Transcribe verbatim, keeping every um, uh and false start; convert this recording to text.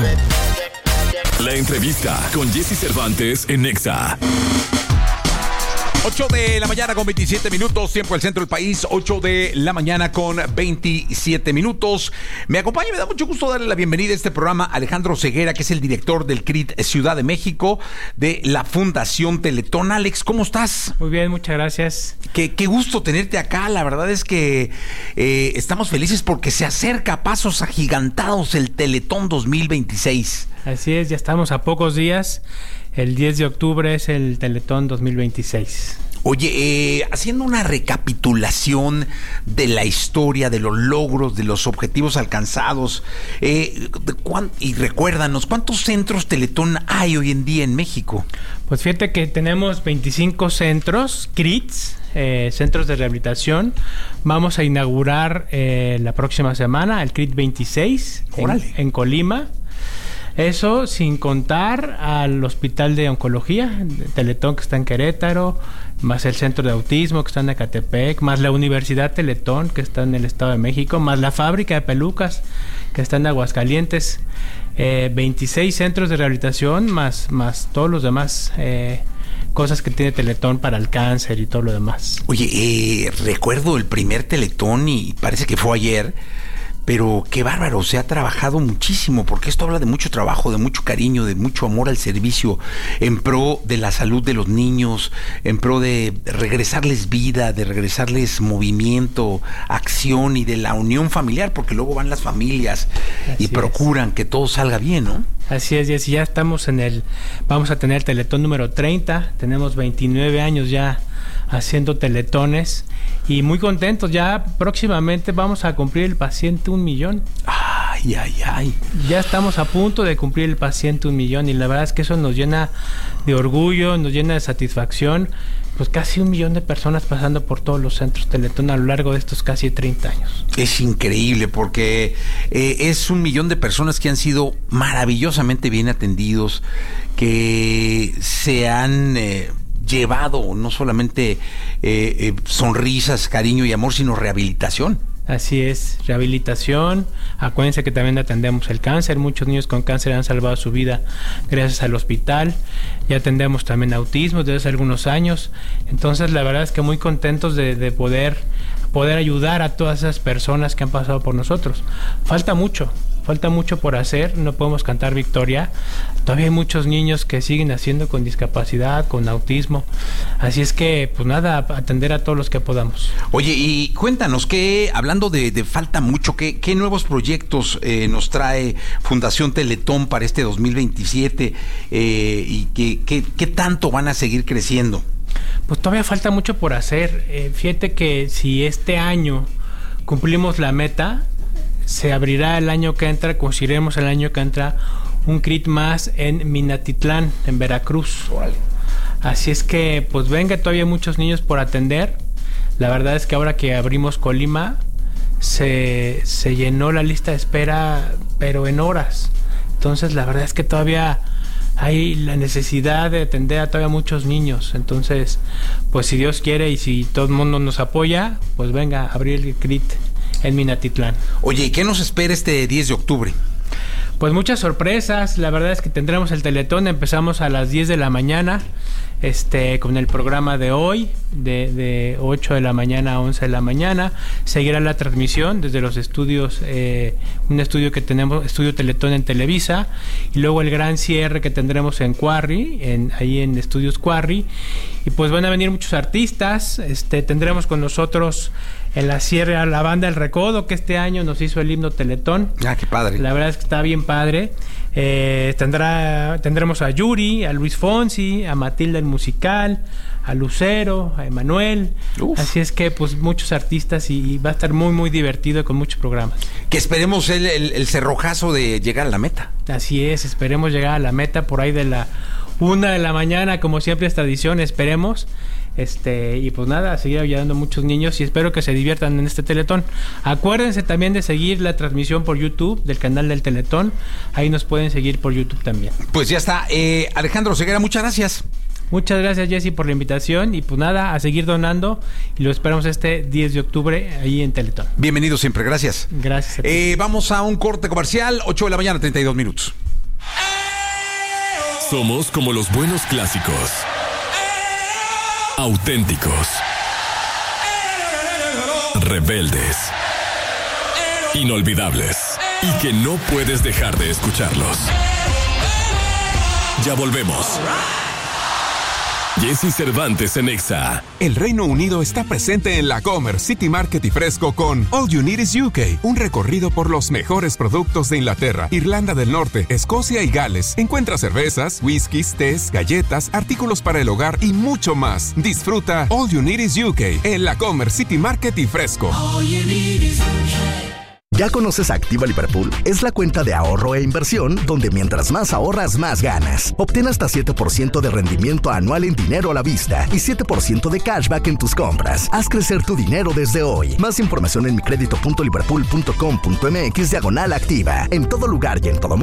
La entrevista con Jesse Cervantes en Nexa. ocho de la mañana con veintisiete minutos, tiempo del centro del país, ocho de la mañana con veintisiete minutos. Me acompaña y me da mucho gusto darle la bienvenida a este programa a Alejandro Ceguera, que es el director del C R I T Ciudad de México, de la Fundación Teletón. Alex, ¿cómo estás? Muy bien, muchas gracias. Qué, qué gusto tenerte acá. La verdad es que eh, estamos felices porque se acerca a pasos agigantados el Teletón dos mil veintiséis. Así es, ya estamos a pocos días. El diez de octubre es el Teletón dos mil veintiséis. Oye, eh, haciendo una recapitulación de la historia, de los logros, de los objetivos alcanzados, eh, de cuán, y recuérdanos, ¿cuántos centros Teletón hay hoy en día en México? Pues fíjate que tenemos veinticinco centros, C R I Ts, eh, centros de rehabilitación. Vamos a inaugurar eh, la próxima semana el C R I T veintiséis en, en Colima. Eso sin contar al Hospital de Oncología, de Teletón, que está en Querétaro, más el Centro de Autismo, que está en Ecatepec, más la Universidad Teletón, que está en el Estado de México, más la Fábrica de Pelucas, que está en Aguascalientes. Eh, veintiséis centros de rehabilitación, más, más todos los demás eh, cosas que tiene Teletón para el cáncer y todo lo demás. Oye, eh, recuerdo el primer Teletón y parece que fue ayer. Pero qué bárbaro, se ha trabajado muchísimo, porque esto habla de mucho trabajo, de mucho cariño, de mucho amor al servicio, en pro de la salud de los niños, en pro de regresarles vida, de regresarles movimiento, acción y de la unión familiar, porque luego van las familias Así y procuran es. que todo salga bien, ¿no? Así es, Jessy, ya estamos en el, vamos a tener Teletón número treinta, tenemos veintinueve años ya haciendo teletones y muy contentos, ya próximamente vamos a cumplir el paciente un millón. Ay, ay, ay. Ya estamos a punto de cumplir el paciente un millón y la verdad es que eso nos llena de orgullo, nos llena de satisfacción, pues casi un millón de personas pasando por todos los centros Teletón a lo largo de estos casi treinta años. Es increíble porque eh, es un millón de personas que han sido maravillosamente bien atendidos, que se han eh, llevado no solamente eh, eh, sonrisas, cariño y amor, sino rehabilitación. Así es, rehabilitación. Acuérdense que también atendemos el cáncer. Muchos niños con cáncer han salvado su vida gracias al hospital. Ya atendemos también autismo desde hace algunos años. Entonces la verdad es que muy contentos de, de poder, poder ayudar a todas esas personas que han pasado por nosotros. Falta mucho. Falta mucho por hacer, no podemos cantar victoria. Todavía hay muchos niños que siguen naciendo con discapacidad, con autismo. Así es que, pues nada, atender a todos los que podamos. Oye, y cuéntanos, que hablando de, de falta mucho, ¿qué, qué nuevos proyectos eh, nos trae Fundación Teletón para este dos mil veintisiete? Eh, ¿Y qué, qué, qué tanto van a seguir creciendo? Pues todavía falta mucho por hacer. Eh, fíjate que si este año cumplimos la meta, se abrirá el año que entra, conseguiremos el año que entra un C R I T más en Minatitlán, en Veracruz. Vale. Así es que, pues venga, todavía hay muchos niños por atender. La verdad es que ahora que abrimos Colima, se, se llenó la lista de espera, pero en horas. Entonces, la verdad es que todavía hay la necesidad de atender a todavía muchos niños. Entonces, pues si Dios quiere y si todo el mundo nos apoya, pues venga a abrir el C R I T en Minatitlán. Oye, ¿y qué nos espera este diez de octubre? Pues muchas sorpresas. La verdad es que tendremos el Teletón. Empezamos a las diez de la mañana este, con el programa de hoy, de, de ocho de la mañana a once de la mañana. Seguirá la transmisión desde los estudios, eh, un estudio que tenemos, Estudio Teletón en Televisa, y luego el gran cierre que tendremos en Quarry, en, ahí en Estudios Quarry. Y pues van a venir muchos artistas. Este, tendremos con nosotros en la sierra la banda El Recodo, que este año nos hizo el himno Teletón. Ah, qué padre. La verdad es que está bien padre. Eh, tendrá, tendremos a Yuri, a Luis Fonsi, a Matilda el Musical, a Lucero, a Emanuel. Uf. Así es que pues muchos artistas y, y va a estar muy muy divertido con muchos programas. Que esperemos el, el, el cerrojazo de llegar a la meta. Así es, esperemos llegar a la meta por ahí de la una de la mañana, como siempre es tradición, esperemos. Este, y pues nada, seguir ayudando a muchos niños y espero que se diviertan en este Teletón. Acuérdense también de seguir la transmisión por YouTube del canal del Teletón. Ahí nos pueden seguir por YouTube también. Pues ya está. eh, Alejandro Ceguera, muchas gracias. Muchas gracias, Jessy, por la invitación. Y pues nada, a seguir donando. Y lo esperamos este diez de octubre ahí en Teletón. Bienvenido siempre, gracias. Gracias a ti. Eh, vamos a un corte comercial, ocho de la mañana, treinta y dos minutos. Somos como los buenos clásicos. Auténticos. Rebeldes. Inolvidables. Y que no puedes dejar de escucharlos. Ya volvemos. Jesse Cervantes en Exa. El Reino Unido está presente en la Comer City Market y Fresco con All You Need Is U K, un recorrido por los mejores productos de Inglaterra, Irlanda del Norte, Escocia y Gales. Encuentra cervezas, whiskies, tés, galletas, artículos para el hogar y mucho más. Disfruta All You Need Is U K en la Comer City Market y Fresco. All you need is U K. ¿Ya conoces Activa Liverpool? Es la cuenta de ahorro e inversión donde mientras más ahorras, más ganas. Obtén hasta siete por ciento de rendimiento anual en dinero a la vista y siete por ciento de cashback en tus compras. Haz crecer tu dinero desde hoy. Más información en micredito punto liverpool punto com punto m x diagonal activa. En todo lugar y en todo momento.